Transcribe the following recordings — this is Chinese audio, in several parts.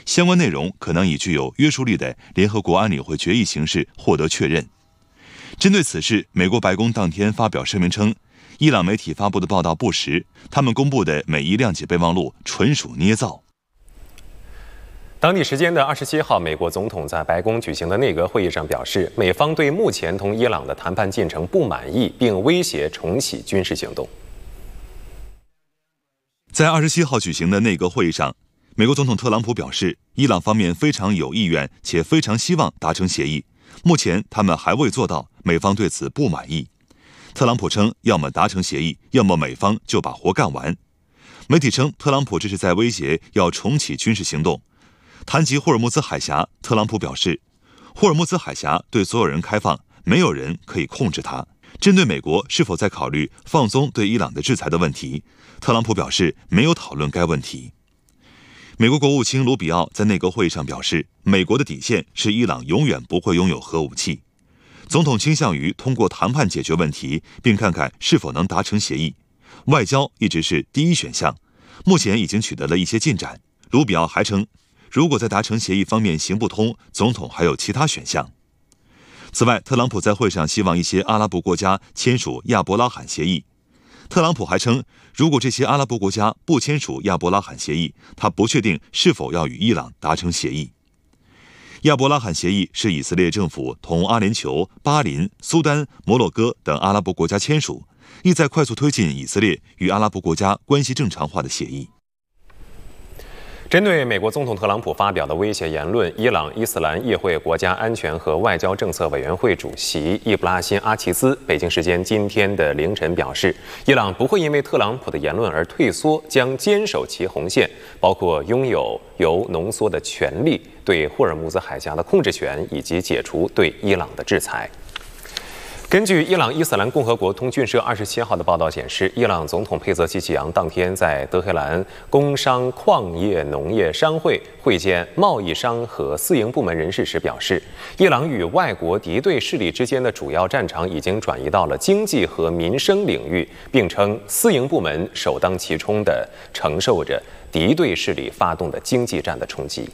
相关内容可能以具有约束力的联合国安理会决议形式获得确认。针对此事，美国白宫当天发表声明称，伊朗媒体发布的报道不实，他们公布的每一谅解备忘录纯属捏造。 当地时间的27号，美国总统在白宫举行的内阁会议上表示，美方对目前同伊朗的谈判进程不满意，并威胁重启军事行动。 在27号举行的内阁会议上，美国总统特朗普表示，伊朗方面非常有意愿且非常希望达成协议，目前他们还未做到，美方对此不满意。特朗普称，要么达成协议，要么美方就把活干完。媒体称，特朗普这是在威胁要重启军事行动。谈及霍尔木兹海峡，特朗普表示，霍尔木兹海峡对所有人开放，没有人可以控制它。针对美国是否在考虑放松对伊朗的制裁的问题，特朗普表示没有讨论该问题。美国国务卿卢比奥在内阁会议上表示，美国的底线是伊朗永远不会拥有核武器。总统倾向于通过谈判解决问题，并看看是否能达成协议。外交一直是第一选项，目前已经取得了一些进展。卢比奥还称，如果在达成协议方面行不通，总统还有其他选项。此外，特朗普在会上希望一些阿拉伯国家签署亚伯拉罕协议。特朗普还称，如果这些阿拉伯国家不签署亚伯拉罕协议，他不确定是否要与伊朗达成协议。亚伯拉罕协议是以色列政府同阿联酋、巴林、苏丹、摩洛哥等阿拉伯国家签署，意在快速推进以色列与阿拉伯国家关系正常化的协议。 针对美国总统特朗普发表的威胁言论，伊朗伊斯兰议会国家安全和外交政策委员会主席易卜拉欣·阿齐兹北京时间今天的凌晨表示，伊朗不会因为特朗普的言论而退缩，将坚守其红线，包括拥有由浓缩的权利、对霍尔木兹海峡的控制权以及解除对伊朗的制裁。根据伊朗伊斯兰共和国通讯社27号的报道显示，伊朗总统佩泽季奇扬当天在德黑兰工商矿业农业商会会见贸易商和私营部门人士时表示，伊朗与外国敌对势力之间的主要战场已经转移到了经济和民生领域，并称私营部门首当其冲地承受着敌对势力发动的经济战的冲击。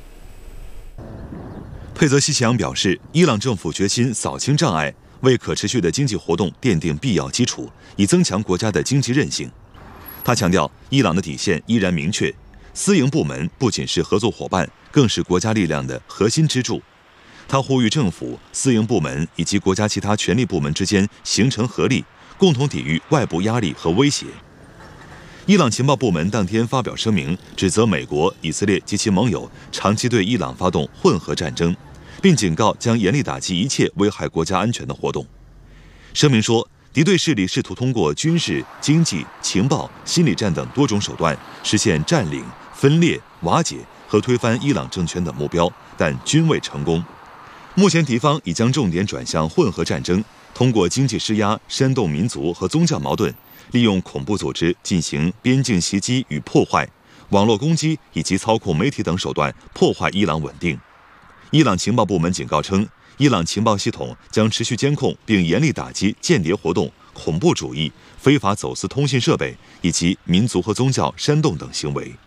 佩泽西奇扬表示，伊朗政府决心扫清障碍，为可持续的经济活动奠定必要基础，以增强国家的经济韧性。他强调，伊朗的底线依然明确，私营部门不仅是合作伙伴，更是国家力量的核心支柱。他呼吁政府、私营部门以及国家其他权力部门之间形成合力，共同抵御外部压力和威胁。伊朗情报部门当天发表声明，指责美国、以色列及其盟友长期对伊朗发动混合战争，并警告将严厉打击一切危害国家安全的活动。声明说，敌对势力试图通过军事、经济、情报、心理战等多种手段，实现占领、分裂、瓦解和推翻伊朗政权等目标，但均未成功。目前敌方已将重点转向混合战争，通过经济施压、煽动民族和宗教矛盾，利用恐怖组织进行边境袭击与破坏、网络攻击以及操控媒体等手段破坏伊朗稳定。伊朗情报部门警告称，伊朗情报系统将持续监控并严厉打击间谍活动、恐怖主义、非法走私通信设备以及民族和宗教煽动等行为。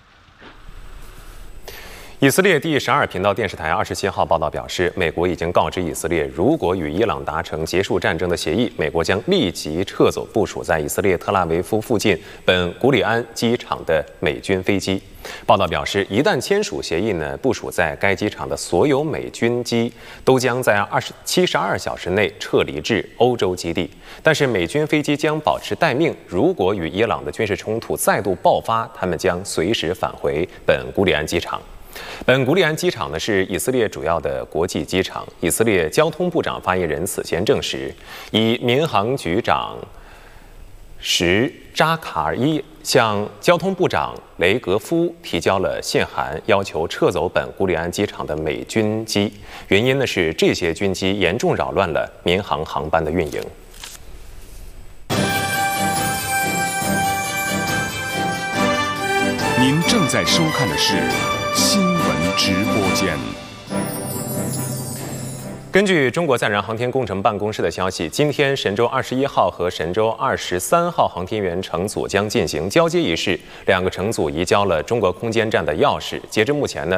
以色列第12频道电视台27号报道表示，美国已经告知以色列，如果与伊朗达成结束战争的协议，美国将立即撤走部署在以色列特拉维夫附近本古里安机场的美军飞机。报道表示，一旦签署协议部署在该机场的所有美军机都将在72小时内撤离至欧洲基地，但是美军飞机将保持待命，如果与伊朗的军事冲突再度爆发，他们将随时返回本古里安机场。本古里安机场是以色列主要的国际机场。以色列交通部长发言人此前证实，以民航局长什扎卡尔伊向交通部长雷格夫提交了信函，要求撤走本古里安机场的美军机。原因是这些军机严重扰乱了民航航班的运营。 您正在收看的是新闻直播间。 根据中国载人航天工程办公室的消息，今天神舟21号和神舟23号航天员乘组将进行交接仪式，两个乘组移交了中国空间站的钥匙。截至目前